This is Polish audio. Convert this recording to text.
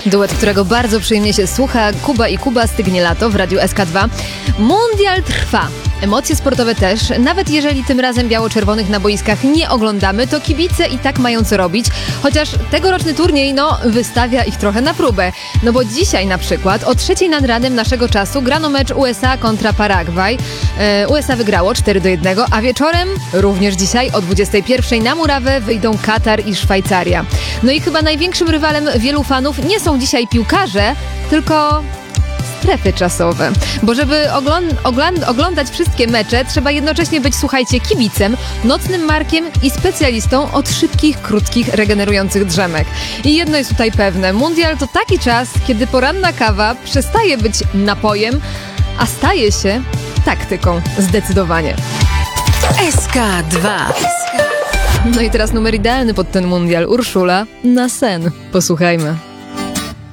Duet, którego bardzo przyjemnie się słucha. Kuba i Kuba, Stygnie lato w Radiu SK2. Mundial trwa. Emocje sportowe też. Nawet jeżeli tym razem biało-czerwonych na boiskach nie oglądamy, to kibice i tak mają co robić. Chociaż tegoroczny turniej, wystawia ich trochę na próbę. No bo dzisiaj na przykład o 3:00 nad ranem naszego czasu grano mecz USA kontra Paragwaj. USA wygrało 4-1, a wieczorem, również dzisiaj o 21:00 na murawę wyjdą Katar i Szwajcaria. No i chyba największym rywalem wielu fanów nie są dzisiaj piłkarze, tylko strefy czasowe. Bo żeby oglądać wszystkie mecze, trzeba jednocześnie być, słuchajcie, kibicem, nocnym markiem i specjalistą od szybkich, krótkich, regenerujących drzemek. I jedno jest tutaj pewne. Mundial to taki czas, kiedy poranna kawa przestaje być napojem, a staje się taktyką. Zdecydowanie. SK2. No i teraz numer idealny pod ten mundial. Urszula na sen. Posłuchajmy.